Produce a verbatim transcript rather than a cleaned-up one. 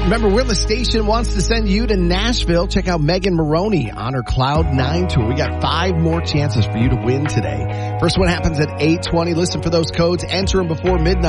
Remember, Willa Station wants to send you to Nashville. Check out Megan Maroney on her Cloud nine tour. We got five more chances for you to win today. First one happens at eight twenty. Listen for those codes. Enter them before midnight.